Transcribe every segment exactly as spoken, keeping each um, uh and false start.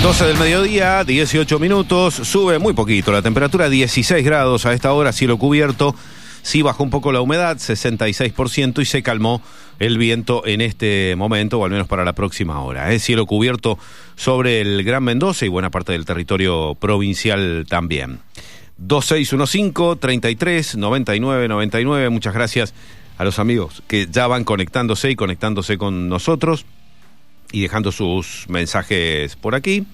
doce del mediodía, dieciocho minutos, sube muy poquito la temperatura, dieciséis grados a esta hora, cielo cubierto, sí bajó un poco la humedad, sesenta y seis por ciento, y se calmó el viento en este momento, o al menos para la próxima hora. ¿eh? Cielo cubierto sobre el Gran Mendoza y buena parte del territorio provincial también. dos seis uno cinco, treinta y tres, noventa y nueve, noventa y nueve, muchas gracias a los amigos que ya van conectándose y conectándose con nosotros y dejando sus mensajes por aquí.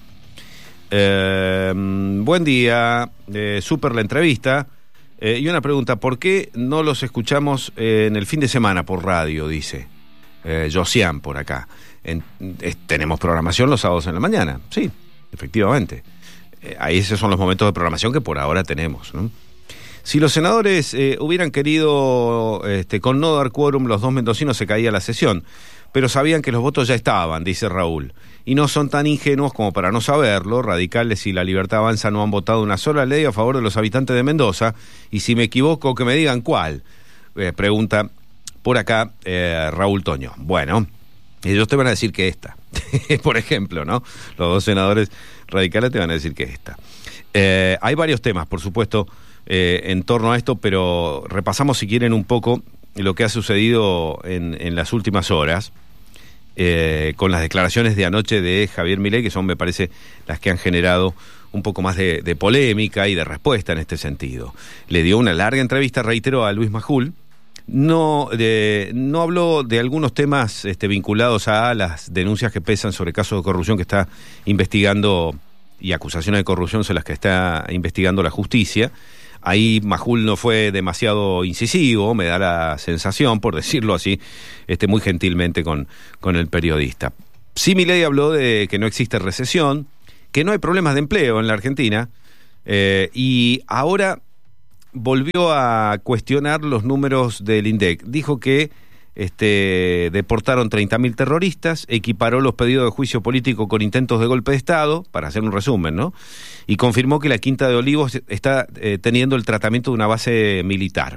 Eh, buen día, eh, súper la entrevista. Eh, y una pregunta, ¿por qué no los escuchamos eh, en el fin de semana por radio? Dice eh, Josian por acá. En, es, tenemos programación los sábados en la mañana. Sí, efectivamente. Eh, ahí esos son los momentos de programación que por ahora tenemos, ¿no? Si los senadores eh, hubieran querido, este, con no dar quórum, los dos mendocinos se caía la sesión, pero sabían que los votos ya estaban, dice Raúl, y no son tan ingenuos como para no saberlo. Radicales y La Libertad Avanza no han votado una sola ley a favor de los habitantes de Mendoza, y si me equivoco, que me digan cuál, eh, pregunta por acá eh, Raúl Toño. Bueno, ellos te van a decir que esta, por ejemplo, ¿no? Los dos senadores radicales te van a decir que esta. Eh, hay varios temas, por supuesto, eh, en torno a esto, pero repasamos, si quieren, un poco lo que ha sucedido en, en las últimas horas. Eh, con las declaraciones de anoche de Javier Milei, que son, me parece, las que han generado un poco más de, de polémica y de respuesta en este sentido. Le dio una larga entrevista, reitero, a Luis Majul. No, de, no habló de algunos temas este, vinculados a las denuncias que pesan sobre casos de corrupción que está investigando, y acusaciones de corrupción son las que está investigando la justicia. Ahí Majul no fue demasiado incisivo, me da la sensación, por decirlo así, este, muy gentilmente con, con el periodista. Sí, Milei habló de que no existe recesión, que no hay problemas de empleo en la Argentina, eh, y ahora volvió a cuestionar los números del INDEC. Dijo que este, deportaron treinta mil terroristas, equiparó los pedidos de juicio político con intentos de golpe de Estado, para hacer un resumen, ¿no? Y confirmó que la Quinta de Olivos está eh, teniendo el tratamiento de una base militar.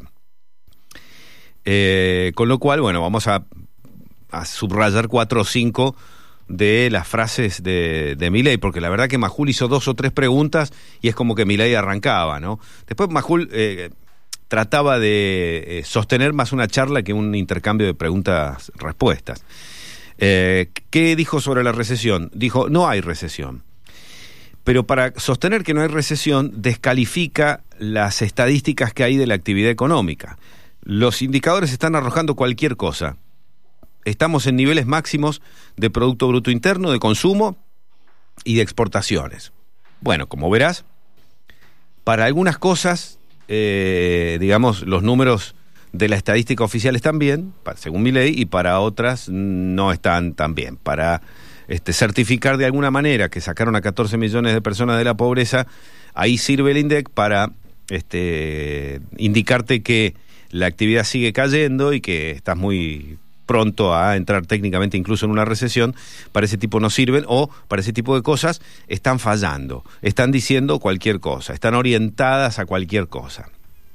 Eh, con lo cual, bueno, vamos a, a subrayar cuatro o cinco de las frases de, de Milei, porque la verdad que Majul hizo dos o tres preguntas y es como que Milei arrancaba, ¿no? Después Majul eh, trataba de eh, sostener más una charla que un intercambio de preguntas-respuestas. Eh, ¿Qué dijo sobre la recesión? Dijo, no hay recesión. Pero para sostener que no hay recesión, descalifica las estadísticas que hay de la actividad económica. Los indicadores están arrojando cualquier cosa. Estamos en niveles máximos de Producto Bruto Interno, de consumo y de exportaciones. Bueno, como verás, para algunas cosas, eh, digamos, los números de la estadística oficial están bien, según Milei, y para otras no están tan bien. Para Este, certificar de alguna manera que sacaron a catorce millones de personas de la pobreza, ahí sirve el INDEC para este, indicarte que la actividad sigue cayendo y que estás muy pronto a entrar técnicamente incluso en una recesión. Para ese tipo no sirven, o para ese tipo de cosas están fallando, están diciendo cualquier cosa, están orientadas a cualquier cosa.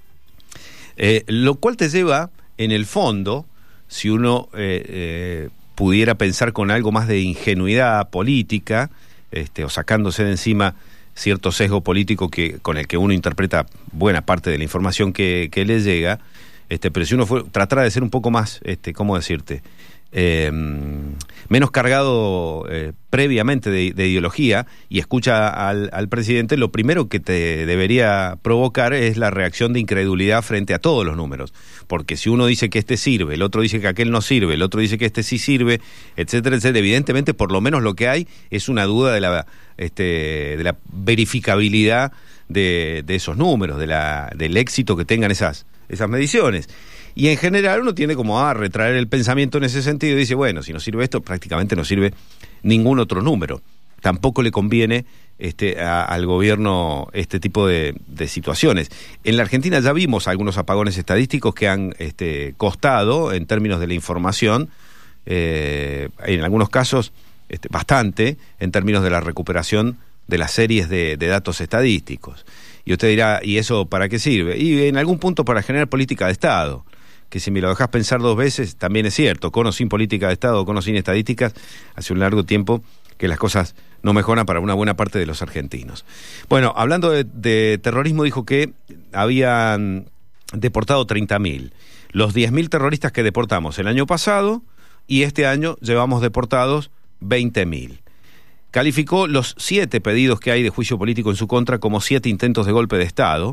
Eh, lo cual te lleva, en el fondo, si uno eh, eh, pudiera pensar con algo más de ingenuidad política, este, o sacándose de encima cierto sesgo político que, con el que uno interpreta buena parte de la información que, que le llega, este, pero si uno fue, tratara de ser un poco más, este, ¿cómo decirte?, eh, menos cargado eh, previamente de, de ideología, y escucha al, al presidente, lo primero que te debería provocar es la reacción de incredulidad frente a todos los números. Porque si uno dice que este sirve, el otro dice que aquel no sirve, el otro dice que este sí sirve, etcétera, etcétera, evidentemente por lo menos lo que hay es una duda de la, este, de la verificabilidad de, de esos números, de la, del éxito que tengan esas, esas mediciones. Y en general uno tiende como a retraer el pensamiento en ese sentido y dice, bueno, si no sirve esto, prácticamente no sirve ningún otro número. Tampoco le conviene este, a, al gobierno este tipo de, de situaciones. En la Argentina ya vimos algunos apagones estadísticos que han este, costado, en términos de la información, eh, en algunos casos este, bastante, en términos de la recuperación de las series de, de datos estadísticos. Y usted dirá, ¿y eso para qué sirve? Y en algún punto para generar política de Estado, que si me lo dejas pensar dos veces, también es cierto, con o sin política de Estado, con o sin estadísticas, hace un largo tiempo que las cosas no mejoran para una buena parte de los argentinos. Bueno, hablando de, de terrorismo, dijo que habían deportado treinta mil. Los diez mil terroristas que deportamos el año pasado, y este año llevamos deportados veinte mil. Calificó los siete pedidos que hay de juicio político en su contra como siete intentos de golpe de Estado.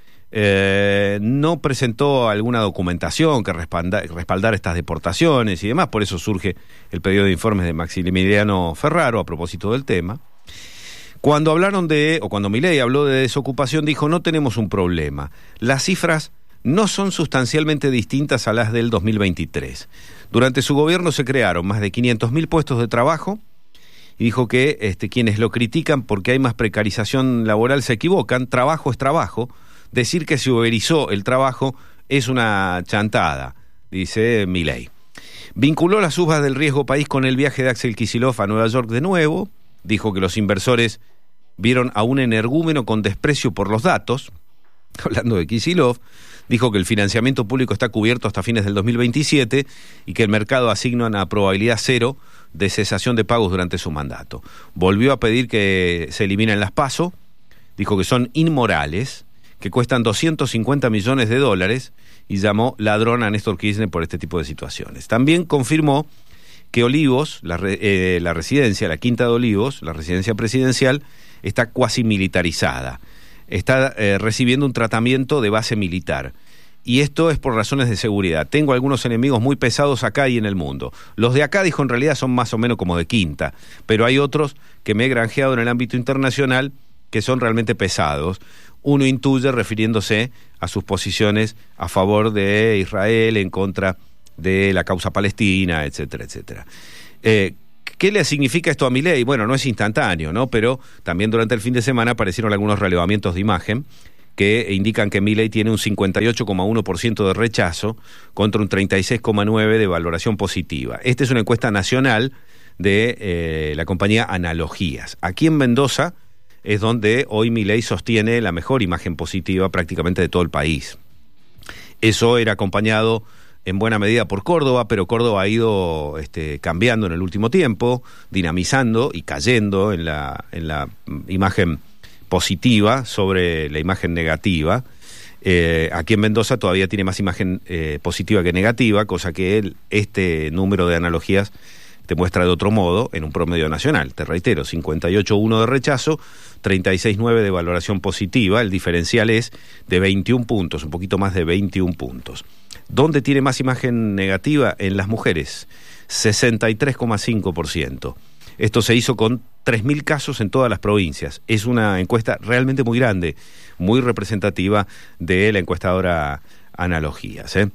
Eh, no presentó alguna documentación que respalda, respaldar estas deportaciones y demás, por eso surge el pedido de informes de Maximiliano Ferraro a propósito del tema. Cuando hablaron de, o cuando Milei habló de desocupación, dijo: no tenemos un problema. Las cifras no son sustancialmente distintas a las del dos mil veintitrés. Durante su gobierno se crearon más de quinientos mil puestos de trabajo, y dijo que este, quienes lo critican porque hay más precarización laboral se equivocan. Trabajo es trabajo. Decir que se uberizó el trabajo es una chantada, dice Milei. Vinculó las subas del riesgo país con el viaje de Axel Kicillof a Nueva York de nuevo. Dijo que los inversores vieron a un energúmeno con desprecio por los datos. Hablando de Kicillof, dijo que el financiamiento público está cubierto hasta fines del dos mil veintisiete y que el mercado asigna una probabilidad cero de cesación de pagos durante su mandato. Volvió a pedir que se eliminen las PASO. Dijo que son inmorales, que cuestan doscientos cincuenta millones de dólares, y llamó ladrón a Néstor Kirchner por este tipo de situaciones. También confirmó que Olivos, la, eh, la residencia, la Quinta de Olivos, la residencia presidencial, está cuasi militarizada. Está eh, recibiendo un tratamiento de base militar. Y esto es por razones de seguridad. Tengo algunos enemigos muy pesados acá y en el mundo. Los de acá, dijo, en realidad son más o menos como de Quinta, pero hay otros que me he granjeado en el ámbito internacional que son realmente pesados. Uno intuye refiriéndose a sus posiciones a favor de Israel, en contra de la causa palestina, etcétera, etcétera. Eh, ¿Qué le significa esto a Milei? Bueno, no es instantáneo, ¿no? Pero también durante el fin de semana aparecieron algunos relevamientos de imagen que indican que Milei tiene un cincuenta y ocho coma uno por ciento de rechazo contra un treinta y seis coma nueve por ciento de valoración positiva. Esta es una encuesta nacional de eh, la compañía Analogías. Aquí en Mendoza es donde hoy Milei sostiene la mejor imagen positiva prácticamente de todo el país. Eso era acompañado en buena medida por Córdoba, pero Córdoba ha ido este, cambiando en el último tiempo, dinamizando y cayendo en la, en la imagen positiva sobre la imagen negativa. Eh, aquí en Mendoza todavía tiene más imagen eh, positiva que negativa, cosa que el, este número de analogías te muestra de otro modo en un promedio nacional. Te reitero, cincuenta y ocho coma uno de rechazo, treinta y seis coma nueve de valoración positiva. El diferencial es de veintiún puntos, un poquito más de veintiún puntos. ¿Dónde tiene más imagen negativa? En las mujeres, sesenta y tres coma cinco por ciento. Esto se hizo con tres mil casos en todas las provincias. Es una encuesta realmente muy grande, muy representativa de la encuestadora Analogías, ¿eh?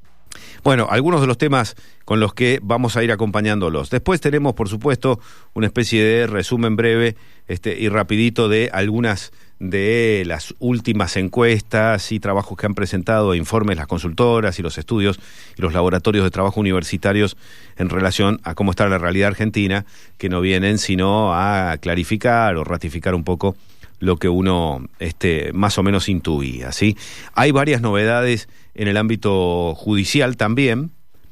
Bueno, algunos de los temas con los que vamos a ir acompañándolos. Después tenemos, por supuesto, una especie de resumen breve este, y rapidito de algunas de las últimas encuestas y trabajos que han presentado, informes las consultoras y los estudios y los laboratorios de trabajo universitarios en relación a cómo está la realidad argentina, que no vienen sino a clarificar o ratificar un poco lo que uno este, más o menos intuía, ¿sí? Hay varias novedades en el ámbito judicial también,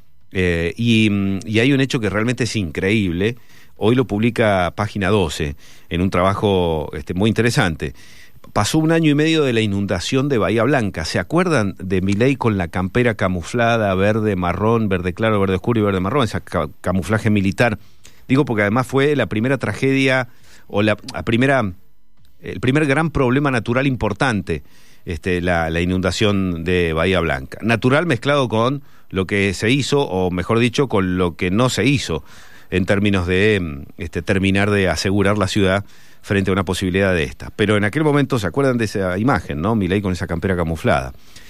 eh, y, y hay un hecho que realmente es increíble. Hoy lo publica Página doce, en un trabajo este, muy interesante. Pasó un año y medio de la inundación de Bahía Blanca. ¿Se acuerdan de Milei con la campera camuflada, verde, marrón, verde claro, verde oscuro y verde marrón? Ese ca- camuflaje militar. Digo porque además fue la primera tragedia, o la, la primera... el primer gran problema natural importante, este, la, la inundación de Bahía Blanca. Natural mezclado con lo que se hizo, o mejor dicho, con lo que no se hizo, en términos de este, terminar de asegurar la ciudad frente a una posibilidad de esta. Pero en aquel momento, ¿se acuerdan de esa imagen, no? Milei con esa campera camuflada.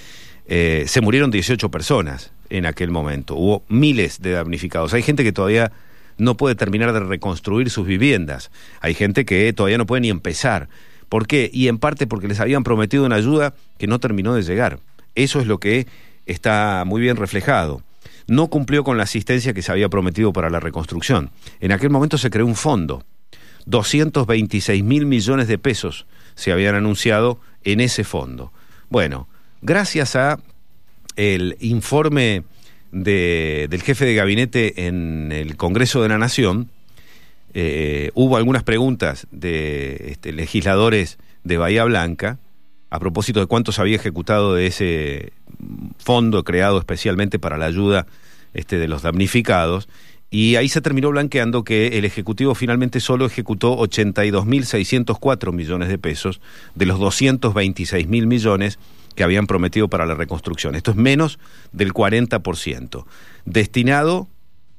Eh, se murieron dieciocho personas en aquel momento. Hubo miles de damnificados. Hay gente que todavía no puede terminar de reconstruir sus viviendas. Hay gente que todavía no puede ni empezar. ¿Por qué? Y en parte porque les habían prometido una ayuda que no terminó de llegar. Eso es lo que está muy bien reflejado. No cumplió con la asistencia que se había prometido para la reconstrucción. En aquel momento se creó un fondo. doscientos veintiséis mil millones de pesos se habían anunciado en ese fondo. Bueno, gracias a el informe de, del jefe de gabinete en el Congreso de la Nación, eh, hubo algunas preguntas de este, legisladores de Bahía Blanca a propósito de cuánto se había ejecutado de ese fondo creado especialmente para la ayuda este, de los damnificados, y ahí se terminó blanqueando que el Ejecutivo finalmente solo ejecutó ochenta y dos mil seiscientos cuatro millones de pesos de los doscientos veintiséis mil millones que habían prometido para la reconstrucción. Esto es menos del cuarenta por ciento. Destinado,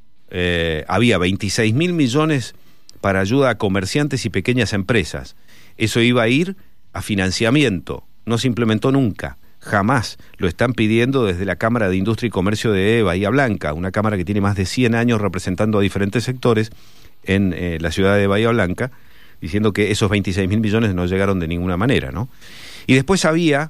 eh, había veintiséis mil millones para ayuda a comerciantes y pequeñas empresas. Eso iba a ir a financiamiento. No se implementó nunca. Jamás. Lo están pidiendo desde la Cámara de Industria y Comercio de Bahía Blanca, una cámara que tiene más de cien años representando a diferentes sectores en eh, la ciudad de Bahía Blanca, diciendo que esos veintiséis mil millones no llegaron de ninguna manera, ¿no? Y después había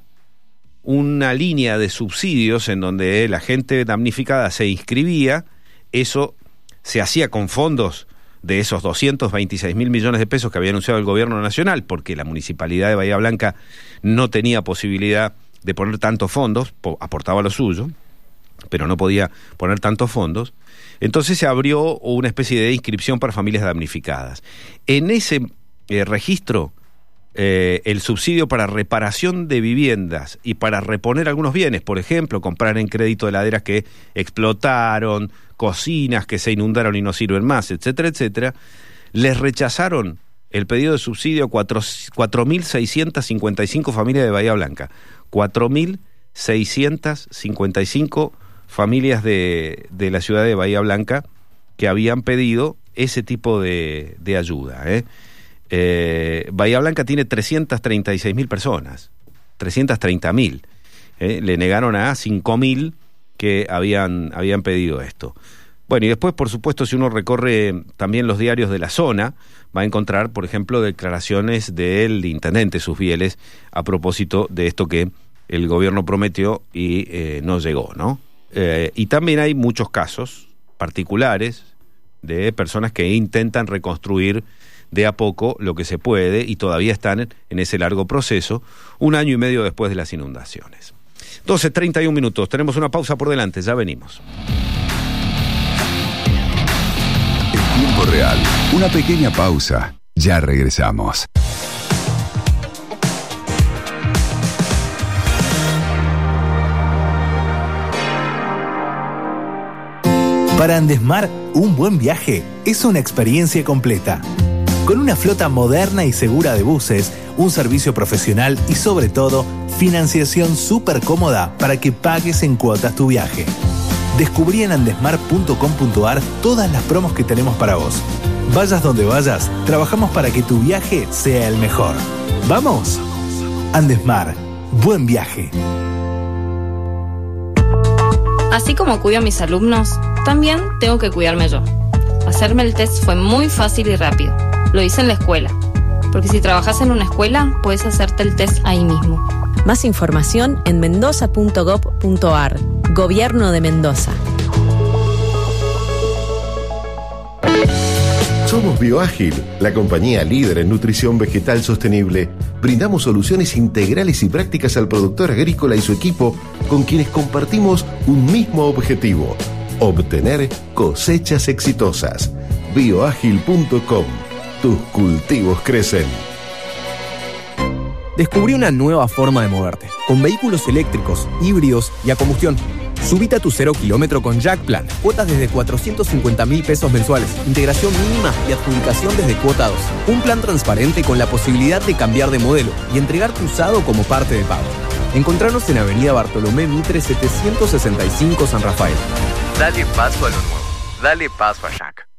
una línea de subsidios en donde la gente damnificada se inscribía, eso se hacía con fondos de esos doscientos veintiséis mil millones de pesos que había anunciado el gobierno nacional, porque la municipalidad de Bahía Blanca no tenía posibilidad de poner tantos fondos, aportaba lo suyo, pero no podía poner tantos fondos. Entonces se abrió una especie de inscripción para familias damnificadas. En ese eh, registro, eh, el subsidio para reparación de viviendas y para reponer algunos bienes, por ejemplo, comprar en crédito heladeras que explotaron, cocinas que se inundaron y no sirven más, etcétera, etcétera, les rechazaron el pedido de subsidio a cuatro mil seiscientas cincuenta y cinco familias de Bahía Blanca. cuatro mil seiscientas cincuenta y cinco familias de, de la ciudad de Bahía Blanca que habían pedido ese tipo de, de ayuda. ¿eh? Eh, Bahía Blanca tiene trescientas treinta y seis mil personas, trescientas treinta mil. ¿eh? Le negaron a cinco mil que habían, habían pedido esto. Bueno, y después, por supuesto, si uno recorre también los diarios de la zona, va a encontrar, por ejemplo, declaraciones del intendente Susbieles a propósito de esto que el gobierno prometió y eh, no llegó, ¿no? Eh, y también hay muchos casos particulares de personas que intentan reconstruir de a poco lo que se puede y todavía están en ese largo proceso, un año y medio después de las inundaciones. doce treinta y un minutos, tenemos una pausa por delante, ya venimos. Tiempo real. Una pequeña pausa. Ya regresamos. Para Andesmar, un buen viaje es una experiencia completa. Con una flota moderna y segura de buses, un servicio profesional y sobre todo, financiación súper cómoda para que pagues en cuotas tu viaje. Descubrí en andesmar punto com punto ar todas las promos que tenemos para vos. Vayas donde vayas, trabajamos para que tu viaje sea el mejor. ¡Vamos! Andesmar. Buen viaje. Así como cuido a mis alumnos, también tengo que cuidarme yo. Hacerme el test fue muy fácil y rápido. Lo hice en la escuela. Porque si trabajas en una escuela, puedes hacerte el test ahí mismo. Más información en mendoza punto gob punto ar. Gobierno de Mendoza. Somos Bioágil, la compañía líder en nutrición vegetal sostenible. Brindamos soluciones integrales y prácticas al productor agrícola y su equipo, con quienes compartimos un mismo objetivo: obtener cosechas exitosas. bioágil punto com. Tus cultivos crecen. Descubrí una nueva forma de moverte, con vehículos eléctricos, híbridos y a combustión. Subite a tu cero kilómetro con Jack Plan. Cuotas desde cuatrocientos cincuenta mil pesos mensuales. Integración mínima y adjudicación desde cuota dos. Un plan transparente con la posibilidad de cambiar de modelo y entregar tu usado como parte de pago. Encontrarnos en Avenida Bartolomé Mitre setecientos sesenta y cinco San Rafael. Dale paso a lo nuevo. Dale paso a Jack.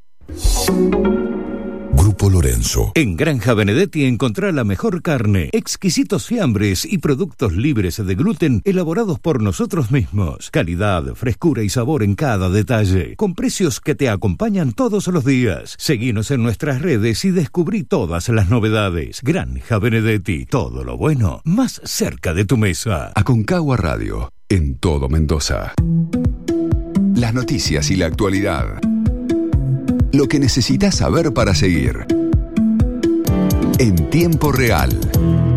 Grupo Lorenzo. En Granja Benedetti encontrá la mejor carne, exquisitos fiambres y productos libres de gluten elaborados por nosotros mismos. Calidad, frescura y sabor en cada detalle, con precios que te acompañan todos los días. Seguinos en nuestras redes y descubrí todas las novedades. Granja Benedetti, todo lo bueno más cerca de tu mesa. Aconcagua Radio, en todo Mendoza. Las noticias y la actualidad. Lo que necesitas saber para seguir. En tiempo real.